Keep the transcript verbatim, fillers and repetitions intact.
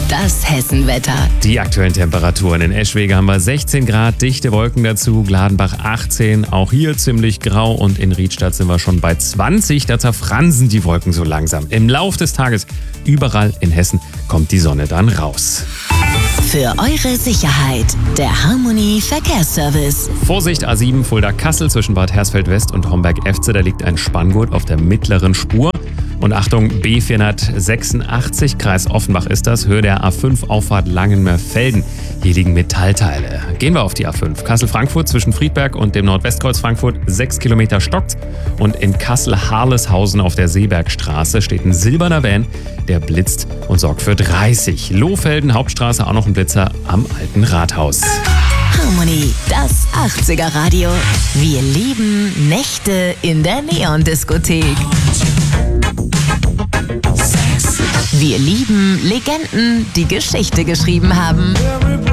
das Hessenwetter. Die aktuellen Temperaturen in Eschwege haben wir sechzehn Grad, dichte Wolken dazu, Gladenbach achtzehn, auch hier ziemlich grau und in Riedstadt sind wir schon bei zwanzig, da zerfransen die Wolken so langsam. Im Lauf des Tages überall in Hessen kommt die Sonne dann raus. Für eure Sicherheit, der Harmony Verkehrsservice. Vorsicht, A sieben Fulda-Kassel zwischen Bad Hersfeld-West und Homberg-Efze, da liegt ein Spanngurt auf der mittleren Spur. Und Achtung, B vierhundertsechsundachtzig, Kreis Offenbach ist das, Höhe der A fünf, Auffahrt Langenmörfelden. Hier liegen Metallteile. Gehen wir auf die A fünf. Kassel-Frankfurt zwischen Friedberg und dem Nordwestkreuz Frankfurt, sechs Kilometer stockt. Und in Kassel-Harleshausen auf der Seebergstraße steht ein silberner Van, der blitzt und sorgt für dreißig. Lohfelden, Hauptstraße, auch noch ein Blitzer am alten Rathaus. Harmony, das achtziger Radio. Wir lieben Nächte in der Neon-Diskothek. Wir lieben Legenden, die Geschichte geschrieben haben.